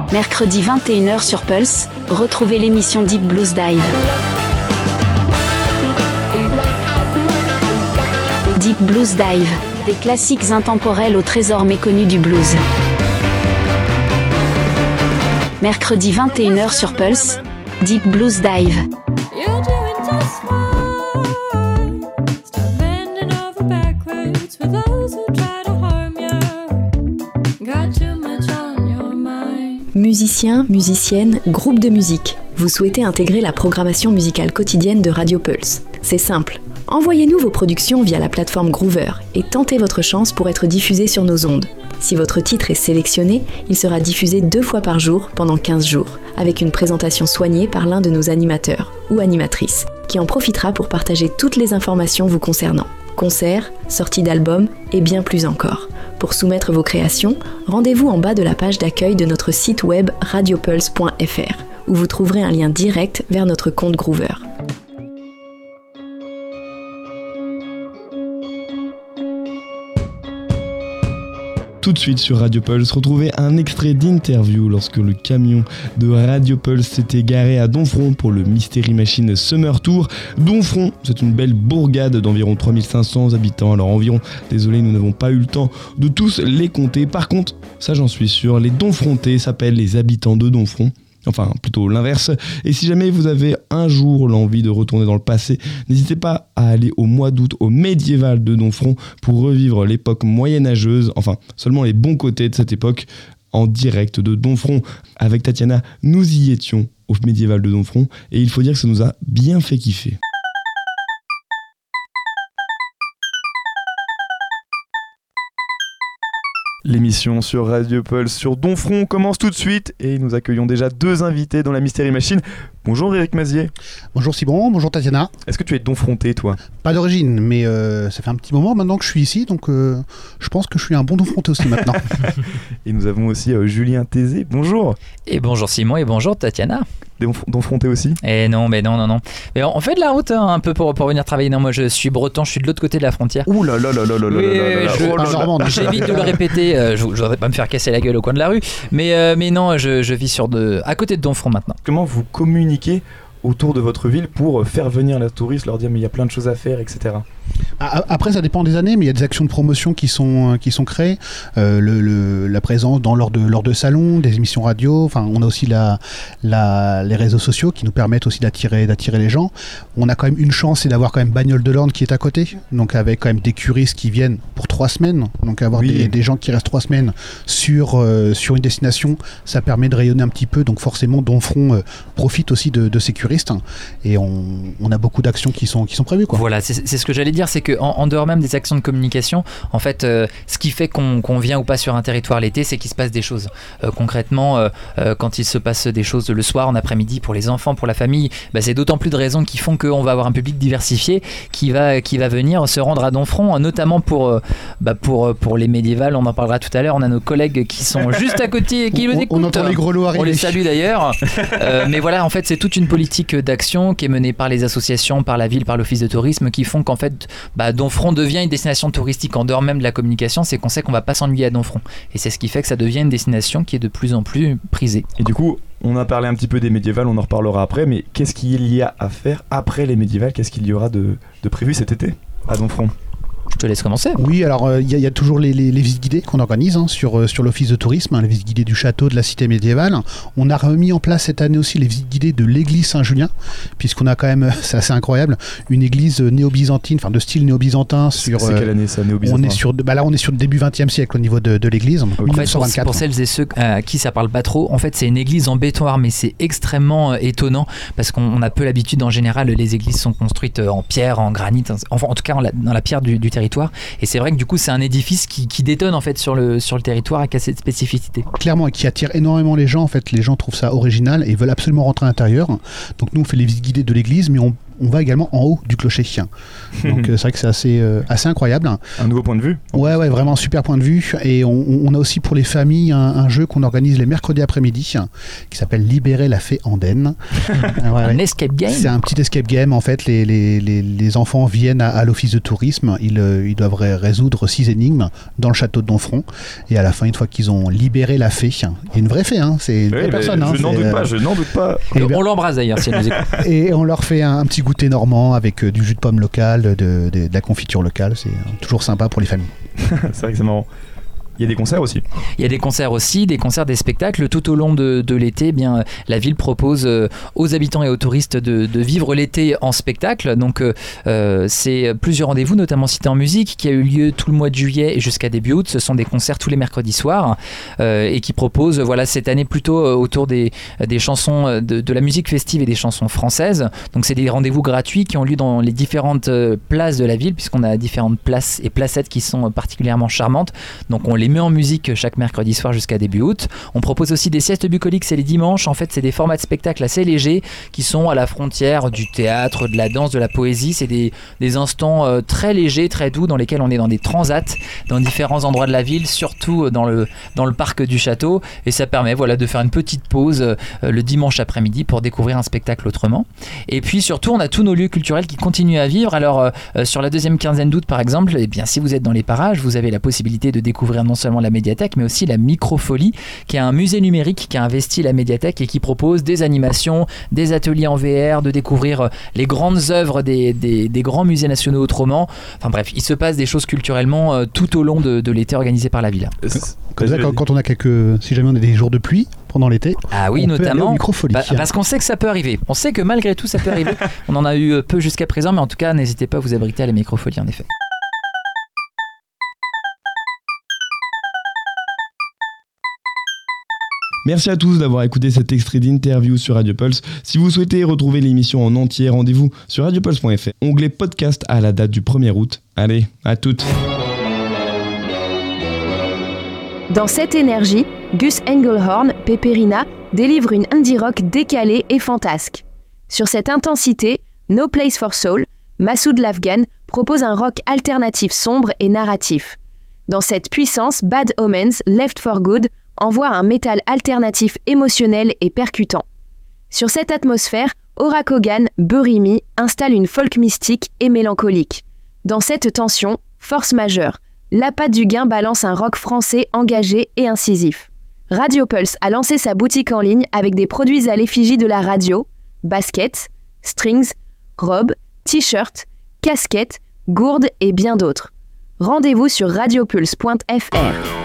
Mercredi 21h sur Pulse, retrouvez l'émission Deep Blues Dive. Deep Blues Dive, des classiques intemporels au trésor méconnu du blues. Mercredi 21h sur Pulse, Deep Blues Dive. Musiciens, musiciennes, groupes de musique, vous souhaitez intégrer la programmation musicale quotidienne de Radio Pulse. C'est simple. Envoyez-nous vos productions via la plateforme Groover et tentez votre chance pour être diffusé sur nos ondes. Si votre titre est sélectionné, il sera diffusé 2 fois par jour pendant 15 jours, avec une présentation soignée par l'un de nos animateurs ou animatrices, qui en profitera pour partager toutes les informations vous concernant. Concerts, sorties d'albums et bien plus encore. Pour soumettre vos créations, rendez-vous en bas de la page d'accueil de notre site web radiopulse.fr, où vous trouverez un lien direct vers notre compte Groover. Tout de suite sur Radio Pulse, retrouvez un extrait d'interview lorsque le camion de Radio Pulse s'était garé à Domfront pour le Mystery Machine Summer Tour. Domfront, c'est une belle bourgade d'environ 3500 habitants. Alors environ, désolé, nous n'avons pas eu le temps de tous les compter. Par contre, ça j'en suis sûr, les Domfrontais s'appellent les habitants de Domfront. Enfin, plutôt l'inverse. Et si jamais vous avez un jour l'envie de retourner dans le passé, n'hésitez pas à aller au mois d'août au médiéval de Domfront pour revivre l'époque moyenâgeuse, enfin, seulement les bons côtés de cette époque, en direct de Domfront. Avec Tatiana, nous y étions au médiéval de Domfront et il faut dire que ça nous a bien fait kiffer. L'émission sur Radio Pulse sur Domfront commence tout de suite et nous accueillons déjà 2 invités dans la Mystery Machine. Bonjour Éric Mazier. Bonjour Simon, bonjour Tatiana. Est-ce que tu es Domfrontais toi ? Pas d'origine, mais ça fait un petit moment maintenant que je suis ici, donc je pense que je suis un bon Domfrontais aussi maintenant. Et nous avons aussi Julien Tézé. Bonjour. Et bonjour Simon et bonjour Tatiana. Domfrontais aussi ? Et non. Mais on fait de la route un peu pour venir travailler. Non, moi je suis breton, je suis de l'autre côté de la frontière. Ouh là là là là là là là. J'évite de le répéter, je voudrais pas me faire casser la gueule au coin de la rue, mais non, je vis à côté de Domfront maintenant. Comment vous communiquez autour de votre ville pour faire venir les touristes, leur dire mais il y a plein de choses à faire, etc. Après ça dépend des années, mais il y a des actions de promotion qui sont créées, la présence lors de salons, des émissions radio, enfin on a aussi les réseaux sociaux qui nous permettent aussi d'attirer les gens. On a quand même une chance, c'est d'avoir quand même Bagnoles de l'Orne qui est à côté, donc avec quand même des curistes qui viennent pour 3 semaines, donc avoir des gens qui restent 3 semaines sur une destination, ça permet de rayonner un petit peu, donc forcément Domfront profite aussi de ces curistes, hein, et on a beaucoup d'actions qui sont prévues, quoi. Voilà, c'est ce que j'allais dire, c'est qu'en dehors même des actions de communication, en fait, ce qui fait qu'on vient ou pas sur un territoire l'été, c'est qu'il se passe des choses. Concrètement, quand il se passe des choses le soir, en après-midi, pour les enfants, pour la famille, c'est d'autant plus de raisons qui font qu'on va avoir un public diversifié qui va venir se rendre à Domfront, notamment pour les médiévales, on en parlera tout à l'heure. On a nos collègues qui sont juste à côté et qui nous écoutent. On entend les grelots arriver. On les salue d'ailleurs. Mais voilà, en fait, c'est toute une politique d'action qui est menée par les associations, par la ville, par l'office de tourisme, qui font qu'en fait, Domfront devient une destination touristique en dehors même de la communication. C'est qu'on sait qu'on va pas s'ennuyer à Domfront, et c'est ce qui fait que ça devient une destination qui est de plus en plus prisée. Et du coup, on a parlé un petit peu des médiévales, on en reparlera après, mais qu'est-ce qu'il y a à faire après les médiévales ? Qu'est-ce qu'il y aura de prévu cet été à Domfront ? Je te laisse commencer. Oui, alors il y a toujours les visites guidées qu'on organise, hein, sur l'office de tourisme, hein, les visites guidées du château, de la cité médiévale. On a remis en place cette année aussi les visites guidées de l'église Saint-Julien, puisqu'on a quand même, c'est assez incroyable, une église néo-byzantine, enfin de style néo-byzantin. C'est quelle année ça, néo-byzantin ? On est sur le début 20e siècle au niveau de l'église, en 1924. En fait, pour celles et ceux à qui ça parle pas trop, en fait c'est une église en béton armé, c'est extrêmement étonnant, parce qu'on a peu l'habitude, en général les églises sont construites en pierre, en granit, enfin en tout cas dans la pierre du territoire. Et c'est vrai que du coup c'est un édifice qui détonne en fait sur le territoire et qui a cette spécificité. Clairement, et qui attire énormément les gens. En fait, les gens trouvent ça original et veulent absolument rentrer à l'intérieur. Donc nous on fait les visites guidées de l'église, mais on va également en haut du clocher. Donc c'est vrai que c'est assez incroyable. Un nouveau point de vue. Ouais, vraiment super point de vue. Et on a aussi pour les familles un jeu qu'on organise les mercredis après-midi qui s'appelle Libérer la fée andenne. Un escape game. C'est un petit escape game en fait. Les enfants viennent à l'office de tourisme. Ils doivent résoudre 6 énigmes dans le château de Donfront. Et à la fin, une fois qu'ils ont libéré la fée, il y a une vraie fée, c'est une vraie personne. Je n'en doute pas. Et on l'embrasse d'ailleurs si elle nous écoute. Et on leur fait un petit goûter normand avec du jus de pomme local, de la confiture locale. C'est toujours sympa pour les familles. C'est vrai que c'est marrant. Il y a des concerts aussi. Il y a des concerts aussi, des spectacles. Tout au long de l'été, la ville propose aux habitants et aux touristes de vivre l'été en spectacle. Donc, c'est plusieurs rendez-vous, notamment Cité en musique, qui a eu lieu tout le mois de juillet et jusqu'à début août. Ce sont des concerts tous les mercredis soirs et qui proposent, cette année plutôt autour des chansons de la musique festive et des chansons françaises. Donc, c'est des rendez-vous gratuits qui ont lieu dans les différentes places de la ville, puisqu'on a différentes places et placettes qui sont particulièrement charmantes. Donc, on les met en musique chaque mercredi soir jusqu'à début août. On propose aussi des siestes bucoliques, c'est les dimanches. En fait, c'est des formats de spectacles assez légers qui sont à la frontière du théâtre, de la danse, de la poésie. C'est des instants très légers, très doux, dans lesquels on est dans des transats, dans différents endroits de la ville, surtout dans le parc du château. Et ça permet de faire une petite pause le dimanche après-midi pour découvrir un spectacle autrement. Et puis surtout, on a tous nos lieux culturels qui continuent à vivre. Alors, sur la deuxième quinzaine d'août, par exemple, si vous êtes dans les parages, vous avez la possibilité de découvrir non seulement la médiathèque, mais aussi la Microfolie, qui est un musée numérique qui a investi la médiathèque et qui propose des animations, des ateliers en VR, de découvrir les grandes œuvres des grands musées nationaux autrement. Enfin bref, il se passe des choses culturellement tout au long de l'été organisé par la ville. Quand on a si jamais on a des jours de pluie pendant l'été, ah oui, on notamment, peut aller au Microfolie. Parce qu'on sait que ça peut arriver. On sait que malgré tout, ça peut arriver. On en a eu peu jusqu'à présent, mais en tout cas, n'hésitez pas à vous abriter à la Microfolie, en effet. Merci à tous d'avoir écouté cet extrait d'interview sur Radio Pulse. Si vous souhaitez retrouver l'émission en entier, rendez-vous sur radiopulse.fr, onglet podcast à la date du 1er août. Allez, à toutes. Dans cette énergie, Gus Engelhorn, Pepperina, délivre une indie rock décalée et fantasque. Sur cette intensité, No Place for Soul, Massoud L'Afghan propose un rock alternatif sombre et narratif. Dans cette puissance, Bad Omens, Left for Good envoie un métal alternatif émotionnel et percutant. Sur cette atmosphère, Ora Kogan, Burimi, installe une folk mystique et mélancolique. Dans cette tension, force majeure, L'Appât du Gain balance un rock français engagé et incisif. Radio Pulse a lancé sa boutique en ligne avec des produits à l'effigie de la radio, baskets, strings, robes, t-shirts, casquettes, gourdes et bien d'autres. Rendez-vous sur radiopulse.fr.